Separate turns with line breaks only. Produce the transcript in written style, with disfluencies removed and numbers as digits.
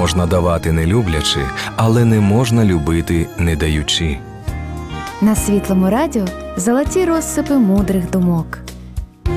Можна давати не люблячи, але не можна любити не даючи.
На Світлому радіо золоті розсипи мудрих думок.